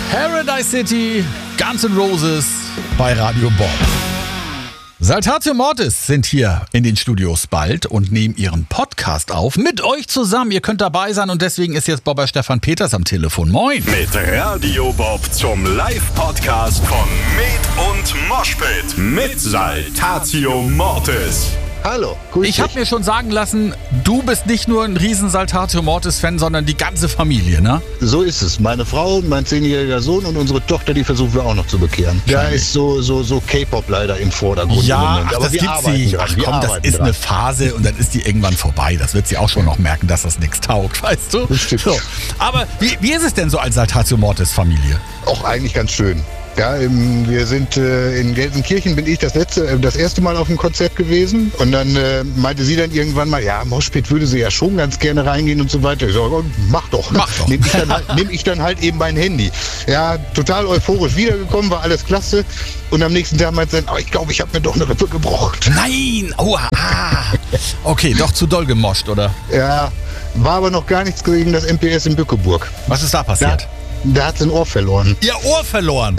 Paradise City, Guns N' Roses bei Radio Bob. Saltatio Mortis sind hier in den Studios bald und nehmen ihren Podcast auf mit euch zusammen. Ihr könnt dabei sein und deswegen ist jetzt Bobber Stefan Peters am Telefon. Moin! Mit Radio Bob zum Live-Podcast von Med und Moshpit mit Saltatio Mortis. Hallo, Ich habe mir schon sagen lassen, du bist nicht nur ein riesen Saltatio Mortis-Fan, sondern die ganze Familie, ne? So ist es. Meine Frau, mein 10-jähriger Sohn und unsere Tochter, die versuchen wir auch noch zu bekehren. Da ist so K-Pop leider im Vordergrund. Ja, im Moment. ach, Aber das wir gibt arbeiten sie. dran. Ach Wir komm, das arbeiten ist dran. eine Phase und dann ist die irgendwann vorbei. Das wird sie auch schon noch merken, dass das nichts taugt, weißt du? Bestimmt. So. Aber wie ist es denn so als Saltatio Mortis-Familie? Auch eigentlich ganz schön. Ja, wir sind in Gelsenkirchen, bin ich das erste Mal auf dem Konzert gewesen und dann meinte sie dann irgendwann mal, ja, Moshpit würde sie ja schon ganz gerne reingehen und so weiter. Ich sage, oh, mach doch. Nehm ich dann halt eben mein Handy. Ja, total euphorisch wiedergekommen, war alles klasse und am nächsten Tag meinte sie dann, oh, ich glaube, ich habe mir doch eine Rippe gebrochen. Nein! Oha! Okay, doch zu doll gemoscht, oder? Ja, war aber noch gar nichts gegen das MPS in Bückeburg. Was ist da passiert? Da hat sie ein Ohr verloren. Ihr Ohr verloren?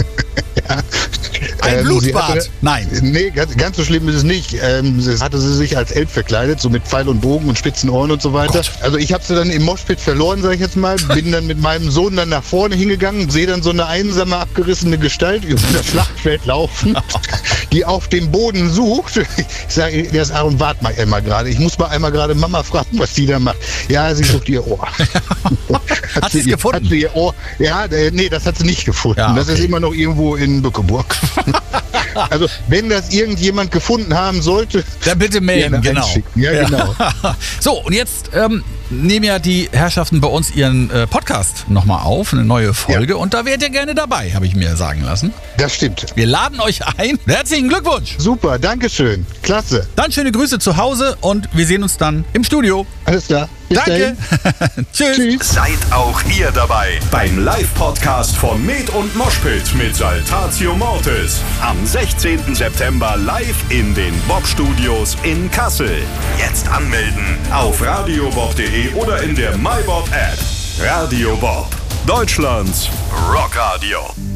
Ein Sie Blutbad? hatte, Nein. Nee, ganz so schlimm ist es nicht. Hatte sie sich als Elb verkleidet, so mit Pfeil und Bogen und spitzen Ohren und so weiter. Gott. Also ich habe sie dann im Moshpit verloren, sage ich jetzt mal. Bin dann mit meinem Sohn dann nach vorne hingegangen, sehe dann so eine einsame, abgerissene Gestalt über das Schlachtfeld laufen, die auf dem Boden sucht. Ich sage, der ist Aaron, wart mal einmal gerade. Ich muss mal einmal gerade Mama fragen, was die da macht. Ja, sie sucht ihr Ohr. Hat sie es gefunden? Hat sie ihr Ohr? Ja, nee, das hat sie nicht gefunden. Ja, Das ist okay. immer noch irgendwo in Bückeburg. Also, wenn das irgendjemand gefunden haben sollte, Dann bitte melden, gerne genau. einschicken. Ja, genau. So, und jetzt nehmen ja die Herrschaften bei uns ihren Podcast nochmal auf, eine neue Folge. Und da wärt ihr gerne dabei, habe ich mir sagen lassen. Das stimmt. Wir laden euch ein. Herzlichen Glückwunsch. Super, Dankeschön. Klasse. Dann schöne Grüße zu Hause und wir sehen uns dann im Studio. Alles klar. Bis Danke. dahin. Tschüss. Tschüss. Seid auch ihr dabei beim Live-Podcast von Med und Moshpit mit Saltatio Mortis. Am 16. September live in den Bob-Studios in Kassel. Jetzt anmelden auf radiobob.de oder in der MyBob-App. Radio Bob, Deutschlands Rockradio.